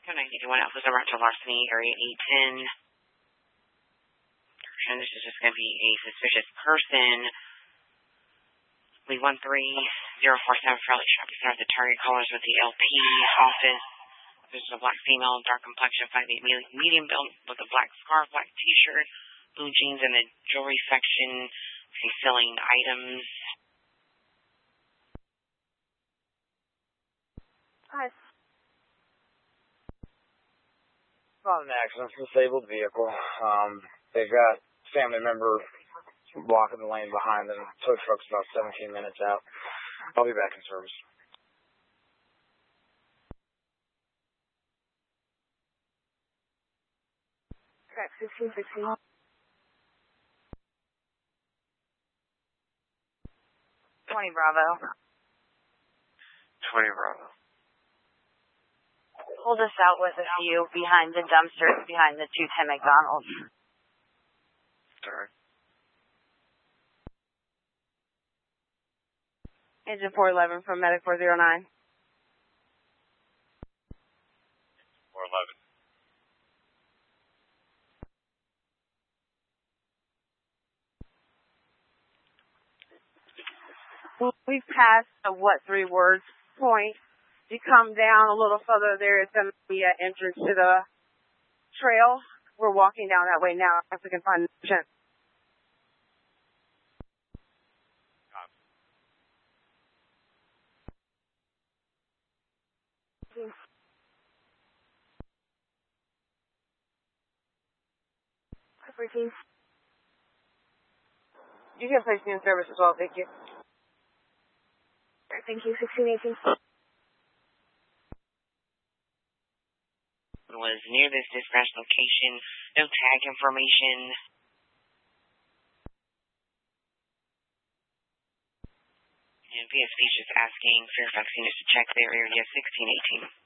981 Alpha's around to Larceny, area 810. And this is just going to be a suspicious person. Lead 13047 Fairleigh Shopping Center. The target callers with the LP office. This is a black female, dark complexion, 5'8", medium build with a black scarf, black t-shirt, blue jeans in the jewelry section. She's selling items. Hi. Not an accident, disabled vehicle. They've got family member blocking the lane behind them. Tow truck's about 17 minutes out. I'll be back in service. Track 1616. 20 Bravo. 20 Bravo. Hold us out with a few behind the dumpsters, behind the 210 McDonald's. Sorry. Agent 411 from Medic 409. 411. We've passed the what 3 words point. You come down a little further, there is going to be an entrance to the trail. We're walking down that way now if we can find the entrance. You can place me in service as well, thank you. Thank you, 1618. Was near this dispatch location. No tag information. And VSB is just asking Fairfax units to check their area 1618.